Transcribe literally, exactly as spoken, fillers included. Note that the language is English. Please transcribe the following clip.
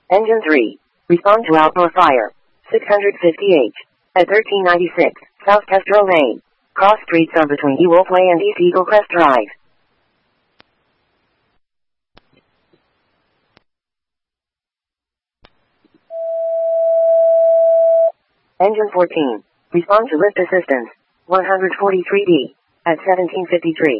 Engine three. Respond to outdoor fire. six hundred fifty H. At thirteen ninety-six, South Kestrel Lane. Cross streets are between Ewolf Way and East Eagle Crest Drive. Engine fourteen. Respond to lift assistance. one forty-three D. At seventeen fifty-three.